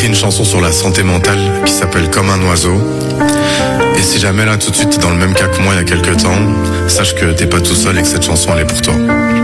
écrit une chanson sur la santé mentale qui s'appelle Comme un oiseau. Et si jamais là tout de suite t'es dans le même cas que moi il y a quelques temps, sache que t'es pas tout seul et que cette chanson elle est pour toi.